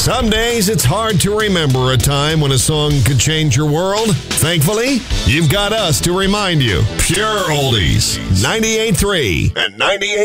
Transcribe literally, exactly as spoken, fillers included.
Some days it's hard to remember a time when a song could change your world. Thankfully, you've got us to remind you. Pure Oldies, ninety-eight point three and ninety-eight